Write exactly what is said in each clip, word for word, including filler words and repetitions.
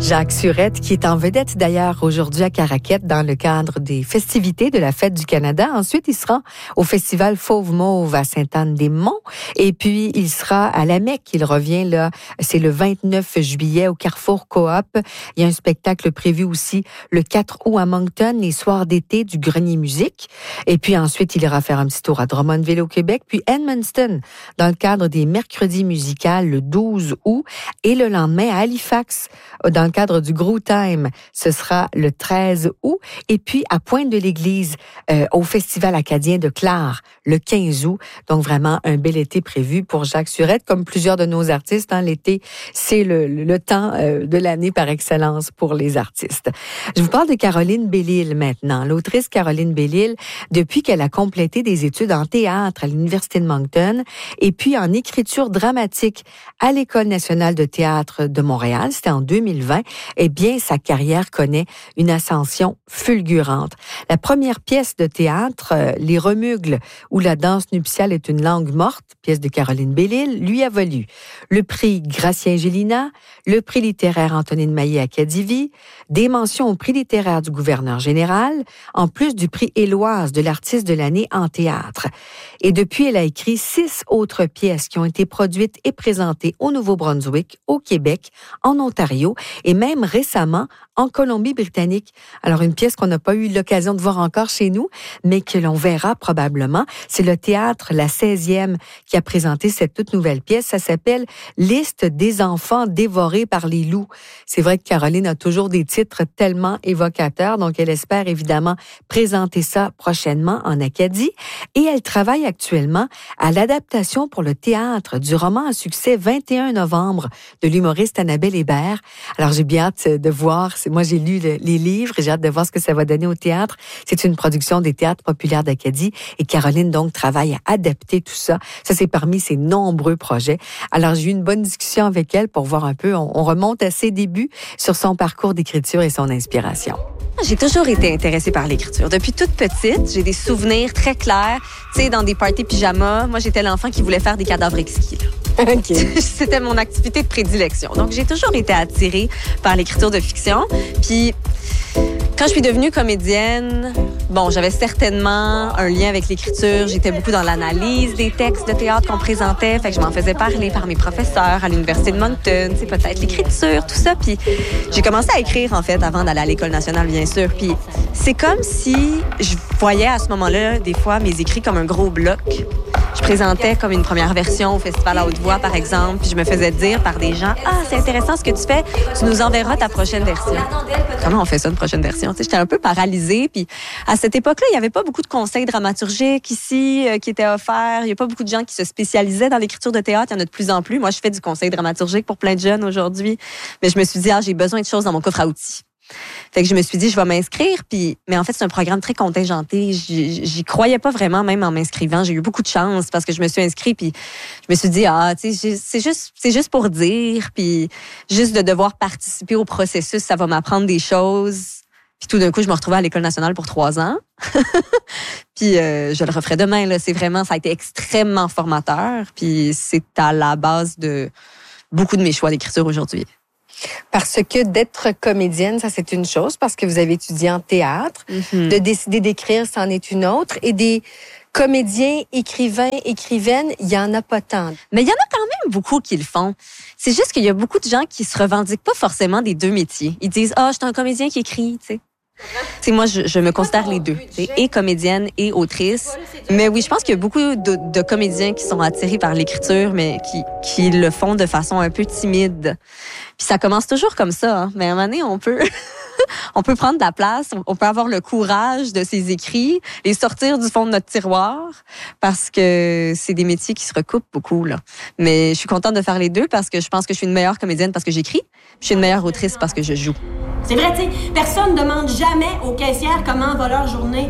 Jacques Surette, qui est en vedette d'ailleurs aujourd'hui à Caraquette dans le cadre des festivités de la Fête du Canada. Ensuite, il sera au Festival Fauve Mauve à Sainte-Anne-des-Monts. Et puis, il sera à la Mecque. Il revient là, c'est le vingt-neuf juillet au Carrefour Coop. Il y a un spectacle prévu aussi le quatre août à Moncton, les soirs d'été du Grenier Musique. Et puis ensuite, il ira faire un petit tour à Drummondville au Québec, puis Edmundston dans le cadre des Mercredis musicales le douze août. Et le lendemain, à Halifax, dans le cadre du Gros Time, ce sera le treize août. Et puis, à Pointe-de-l'Église, euh, au Festival acadien de Clare, le quinze août. Donc, vraiment, un bel été prévu pour Jacques Surette. Comme plusieurs de nos artistes, hein, l'été, c'est le, le temps euh, de l'année par excellence pour les artistes. Je vous parle de Caroline Bellil maintenant. L'autrice Caroline Bellil, depuis qu'elle a complété des études en théâtre à l'Université de Moncton et puis en écriture dramatique à l'École nationale de théâtre de Montréal, c'était en deux mille vingt, eh bien, sa carrière connaît une ascension fulgurante. La première pièce de théâtre, euh, Les Remugles, où la danse nuptiale est une langue morte, pièce de Caroline Bellil, lui a valu le prix Gratien Gélina, le prix littéraire Antonine Maillet-Acadivi, des mentions au prix littéraire du gouverneur général, en plus du prix Éloise de l'artiste de l'année en théâtre. Et depuis, elle a écrit six autres pièces qui ont été produites et présentées au Nouveau-Brunswick, au Québec, en Ontario et même récemment en Colombie-Britannique. Alors, une pièce qu'on n'a pas eu l'occasion de voir encore chez nous, mais que l'on verra probablement. C'est le théâtre La seizième qui a présenté cette toute nouvelle pièce. Ça s'appelle « Liste des enfants dévorés par les loups ». C'est vrai que Caroline a toujours des titres tellement évocateurs, donc elle espère évidemment présenter ça prochainement en Acadie. Et elle travaille actuellement à l'adaptation pour le théâtre du roman à succès vingt et un novembre de l'humoriste Annabelle Hébert. Alors, j'ai bien hâte de voir. Moi, j'ai lu le, les livres et j'ai hâte de voir ce que ça va donner au théâtre. C'est une production des théâtres populaires d'Acadie et Caroline, donc, travaille à adapter tout ça. Ça, c'est parmi ses nombreux projets. Alors, j'ai eu une bonne discussion avec elle pour voir un peu, on, on remonte à ses débuts sur son parcours d'écriture et son inspiration. J'ai toujours été intéressée par l'écriture. Depuis toute petite, j'ai des souvenirs très clairs. Tu sais, dans des parties pyjama, moi, j'étais l'enfant qui voulait faire des cadavres exquis. Okay. C'était mon activité de prédilection. Donc, j'ai toujours été attirée par l'écriture de fiction. Puis, quand je suis devenue comédienne, bon, j'avais certainement un lien avec l'écriture. J'étais beaucoup dans l'analyse des textes de théâtre qu'on présentait. Fait que je m'en faisais parler par mes professeurs à l'Université de Moncton. Tu sais, peut-être l'écriture, tout ça. Puis, j'ai commencé à écrire, en fait, avant d'aller à l'École nationale, bien sûr. Puis, c'est comme si je voyais à ce moment-là, des fois, mes écrits comme un gros bloc. Je présentais comme une première version au Festival à Haute-Voix, par exemple, puis je me faisais dire par des gens « Ah, c'est intéressant ce que tu fais, tu nous enverras ta prochaine version. » Comment on fait ça, une prochaine version? Tu sais, j'étais un peu paralysée, puis à cette époque-là, il n'y avait pas beaucoup de conseils dramaturgiques ici euh, qui étaient offerts. Il n'y a pas beaucoup de gens qui se spécialisaient dans l'écriture de théâtre. Il y en a de plus en plus. Moi, je fais du conseil dramaturgique pour plein de jeunes aujourd'hui, mais je me suis dit « Ah, j'ai besoin de choses dans mon coffre à outils. » Fait que je me suis dit, je vais m'inscrire. Puis, mais en fait, c'est un programme très contingenté. J'y, j'y croyais pas vraiment, même en m'inscrivant. J'ai eu beaucoup de chance parce que je me suis inscrite. Puis, je me suis dit, ah, tu sais, c'est juste, c'est juste pour dire. Puis, juste de devoir participer au processus, ça va m'apprendre des choses. Puis, tout d'un coup, je me retrouvais à l'École nationale pour trois ans. Puis, euh, je le referai demain. Là, c'est vraiment, ça a été extrêmement formateur. Puis, c'est à la base de beaucoup de mes choix d'écriture aujourd'hui. Parce que d'être comédienne, ça c'est une chose, parce que vous avez étudié en théâtre. Mm-hmm. De décider d'écrire, c'en est une autre. Et des comédiens, écrivains, écrivaines, il y en a pas tant. Mais il y en a quand même beaucoup qui le font. C'est juste qu'il y a beaucoup de gens qui se revendiquent pas forcément des deux métiers. Ils disent « Ah, oh, je suis un comédien qui écrit », tu sais. T'sais, moi, je, je me considère les deux, et comédienne et autrice. Mais oui, je pense qu'il y a beaucoup de, de comédiens qui sont attirés par l'écriture, mais qui, qui le font de façon un peu timide. Puis ça commence toujours comme ça, hein. Mais à un moment donné, on peut, on peut prendre de la place, on peut avoir le courage de ses écrits, les sortir du fond de notre tiroir, parce que c'est des métiers qui se recoupent beaucoup, là. Mais je suis contente de faire les deux parce que je pense que je suis une meilleure comédienne parce que j'écris, puis je suis une meilleure autrice parce que je joue. C'est vrai, tu sais, personne ne demande jamais aux caissières comment va leur journée.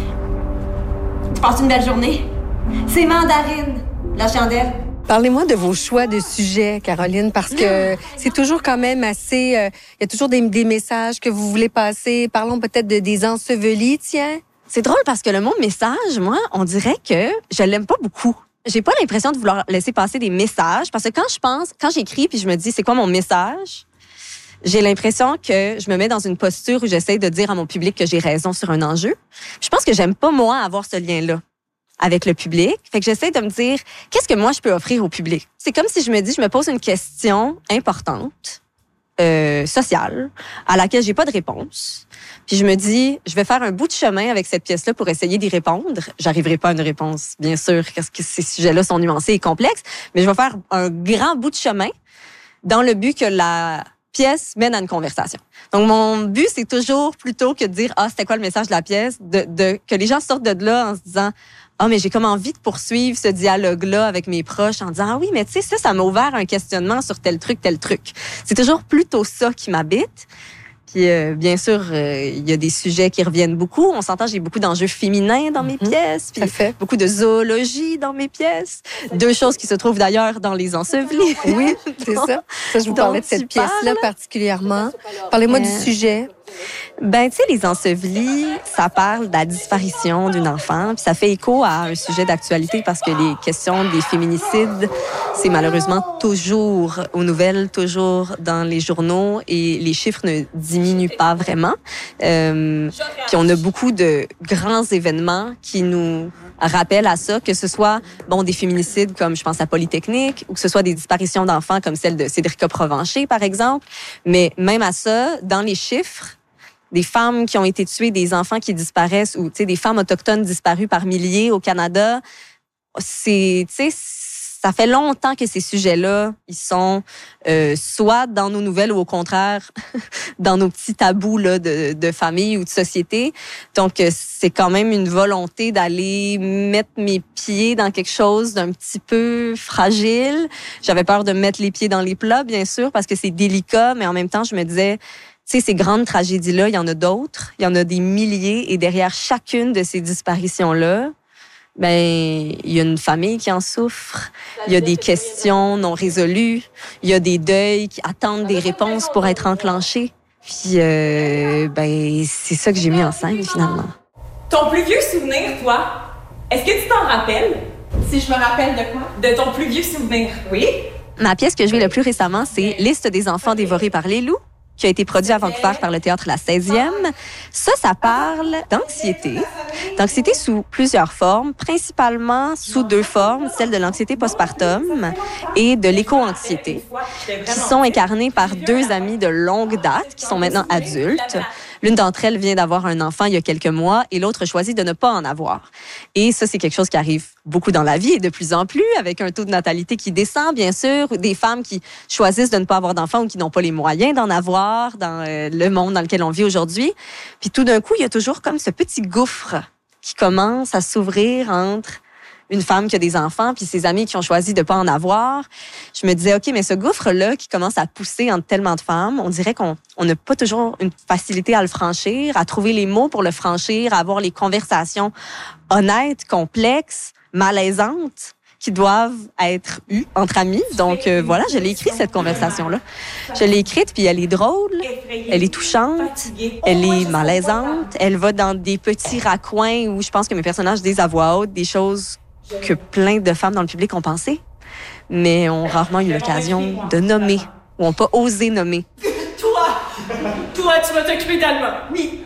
Tu passes une belle journée? C'est mandarine, la chandelle. Parlez-moi de vos choix de sujets, Caroline, parce que c'est toujours quand même assez... Il euh, y a toujours des, des messages que vous voulez passer. Parlons peut-être de, des ensevelis, tiens. C'est drôle parce que le mot message, moi, on dirait que je l'aime pas beaucoup. J'ai pas l'impression de vouloir laisser passer des messages parce que quand je pense, quand j'écris puis je me dis c'est quoi mon message, j'ai l'impression que je me mets dans une posture où j'essaie de dire à mon public que j'ai raison sur un enjeu. Je pense que j'aime pas, moi, avoir ce lien-là avec le public. Fait que j'essaie de me dire, qu'est-ce que moi, je peux offrir au public? C'est comme si je me dis, je me pose une question importante, euh, sociale, à laquelle j'ai pas de réponse. Puis je me dis, je vais faire un bout de chemin avec cette pièce-là pour essayer d'y répondre. J'arriverai pas à une réponse, bien sûr, parce que ces sujets-là sont nuancés et complexes, mais je vais faire un grand bout de chemin dans le but que la pièce mène à une conversation. Donc, mon but, c'est toujours, plutôt que de dire, ah, c'était quoi le message de la pièce, de, de que les gens sortent de là en se disant, ah, mais j'ai comme envie de poursuivre ce dialogue-là avec mes proches en disant, ah oui, mais tu sais, ça, ça m'a ouvert un questionnement sur tel truc, tel truc. C'est toujours plutôt ça qui m'habite. Puis, euh, bien sûr, euh, il y a des sujets qui reviennent beaucoup. On s'entend, j'ai beaucoup d'enjeux féminins dans mes Mm-hmm. pièces, puis beaucoup de zoologie dans mes pièces. Deux choses qui se trouvent d'ailleurs dans Les Ensevelis. Oui, c'est ça. Ça, je vous parlais de cette pièce-là particulièrement. Parlez-moi du sujet. Ben, tu sais, Les Ensevelis, ça parle de la disparition d'une enfant, puis ça fait écho à un sujet d'actualité parce que les questions des féminicides, c'est malheureusement toujours aux nouvelles, toujours dans les journaux, et les chiffres ne diminuent pas vraiment. Euh, puis on a beaucoup de grands événements qui nous rappellent à ça, que ce soit bon des féminicides comme je pense à Polytechnique, ou que ce soit des disparitions d'enfants comme celle de Cédrica Provencher, par exemple. Mais même à ça, dans les chiffres, des femmes qui ont été tuées, des enfants qui disparaissent, ou tu sais des femmes autochtones disparues par milliers au Canada, c'est tu sais ça fait longtemps que ces sujets-là, ils sont euh, soit dans nos nouvelles ou au contraire dans nos petits tabous là de, de famille ou de société. Donc c'est quand même une volonté d'aller mettre mes pieds dans quelque chose d'un petit peu fragile. J'avais peur de mettre les pieds dans les plats, bien sûr, parce que c'est délicat, mais en même temps je me disais, tu sais, ces grandes tragédies-là, il y en a d'autres. Il y en a des milliers. Et derrière chacune de ces disparitions-là, ben, il y a une famille qui en souffre. Il y a des questions non résolues. Il y a des deuils qui attendent des réponses pour être enclenchés. Puis, euh, ben, c'est ça que j'ai mis en scène, finalement. Ton plus vieux souvenir, toi, est-ce que tu t'en rappelles? Si je me rappelle de quoi? De ton plus vieux souvenir. Oui. Ma pièce que je jouais le plus récemment, c'est Liste des enfants dévorés par les loups, qui a été produit à Vancouver par le Théâtre La seizième. Ça, ça parle d'anxiété. D'anxiété sous plusieurs formes, principalement sous deux formes, celle de l'anxiété postpartum et de l'éco-anxiété, qui sont incarnées par deux amies de longue date, qui sont maintenant adultes. L'une d'entre elles vient d'avoir un enfant il y a quelques mois et l'autre choisit de ne pas en avoir. Et ça, c'est quelque chose qui arrive beaucoup dans la vie et de plus en plus, avec un taux de natalité qui descend, bien sûr, des femmes qui choisissent de ne pas avoir d'enfants ou qui n'ont pas les moyens d'en avoir dans euh, le monde dans lequel on vit aujourd'hui. Puis tout d'un coup, il y a toujours comme ce petit gouffre qui commence à s'ouvrir entre une femme qui a des enfants puis ses amis qui ont choisi de pas en avoir. Je me disais, OK, mais ce gouffre-là qui commence à pousser entre tellement de femmes, on dirait qu'on on n'a pas toujours une facilité à le franchir, à trouver les mots pour le franchir, à avoir les conversations honnêtes, complexes, malaisantes qui doivent être eues entre amis. Donc euh, voilà, je l'ai écrit cette conversation-là. Je l'ai écrite puis elle est drôle, elle est touchante, elle est malaisante, elle va dans des petits raccoins où je pense que mes personnages disent à voix haute des choses que plein de femmes dans le public ont pensé, mais ont rarement eu l'occasion de nommer, ou ont pas osé nommer. Toi! Toi, tu vas t'occuper d'Alma. Oui.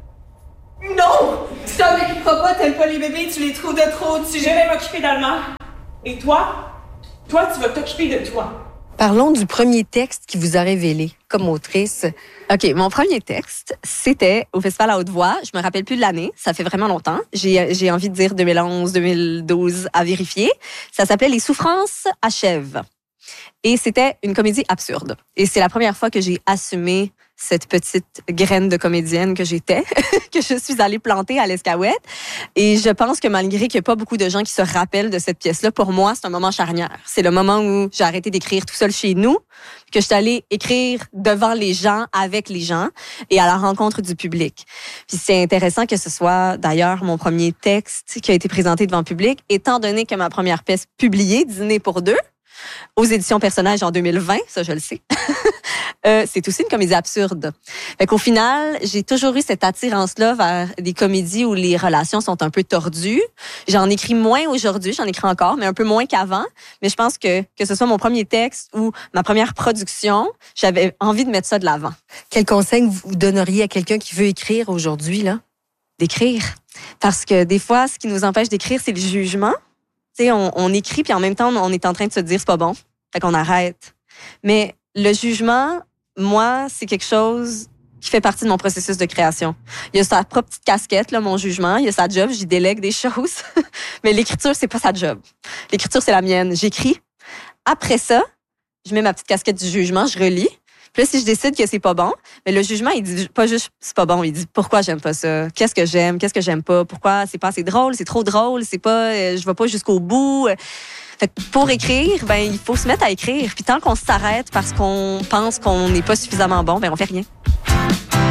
Non! Tu t'en occuperas pas, t'aimes pas les bébés, tu les trouves de trop, tu... Je vais m'occuper d'Alma. Et toi? Toi, tu vas t'occuper de toi. Parlons du premier texte qui vous a révélé comme autrice. OK, mon premier texte, c'était au Festival à Haute-Voix. Je me rappelle plus de l'année, ça fait vraiment longtemps. J'ai, j'ai envie de dire deux mille onze, deux mille douze à vérifier. Ça s'appelait Les souffrances achèvent. Et c'était une comédie absurde. Et c'est la première fois que j'ai assumé cette petite graine de comédienne que j'étais, que je suis allée planter à l'Escaouette. Et je pense que malgré qu'il n'y a pas beaucoup de gens qui se rappellent de cette pièce-là, pour moi, c'est un moment charnière. C'est le moment où j'ai arrêté d'écrire tout seul chez nous, que je suis allée écrire devant les gens, avec les gens, et à la rencontre du public. Puis c'est intéressant que ce soit d'ailleurs mon premier texte qui a été présenté devant le public, étant donné que ma première pièce publiée, Dîner pour deux, aux éditions Personnages en deux mille vingt, ça je le sais. euh, c'est aussi une comédie absurde. Fait qu'au final, j'ai toujours eu cette attirance-là vers des comédies où les relations sont un peu tordues. J'en écris moins aujourd'hui, j'en écris encore, mais un peu moins qu'avant. Mais je pense que que ce soit mon premier texte ou ma première production, j'avais envie de mettre ça de l'avant. Quel conseil vous donneriez à quelqu'un qui veut écrire aujourd'hui, là? D'écrire. Parce que des fois, ce qui nous empêche d'écrire, c'est le jugement. Tu sais, on, on écrit, puis en même temps, on est en train de se dire « c'est pas bon », fait qu'on arrête. Mais le jugement, moi, c'est quelque chose qui fait partie de mon processus de création. Il y a sa propre petite casquette, là, mon jugement. Il y a sa job, j'y délègue des choses. Mais l'écriture, c'est pas sa job. L'écriture, c'est la mienne. J'écris. Après ça, je mets ma petite casquette du jugement, je relis. Puis là, si je décide que c'est pas bon, mais le jugement, il dit pas juste c'est pas bon, il dit pourquoi j'aime pas ça, qu'est-ce que j'aime, qu'est-ce que j'aime pas, pourquoi c'est pas assez drôle, c'est trop drôle, c'est pas, euh, je vais pas jusqu'au bout. Fait que pour écrire, ben il faut se mettre à écrire. Puis tant qu'on s'arrête parce qu'on pense qu'on n'est pas suffisamment bon, ben on fait rien.